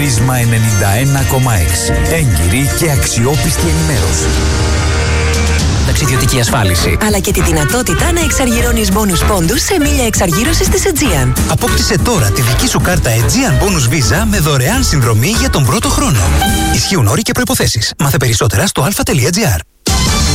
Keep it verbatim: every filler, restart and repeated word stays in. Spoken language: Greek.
Πρίσμα ενενήντα ένα κόμμα έξι. Έγκυρη και αξιόπιστη ενημέρωση. Ταξιδιωτική ασφάλιση. Αλλά και τη δυνατότητα να εξαργυρώνεις μπόνους πόντους σε μίλια εξαργύρωσης της Aegean. Απόκτησε τώρα τη δική σου κάρτα Aegean Bonus Visa με δωρεάν συνδρομή για τον πρώτο χρόνο. Ισχύουν όροι και προϋποθέσεις. Μάθε περισσότερα στο α τελεία τζι άρ.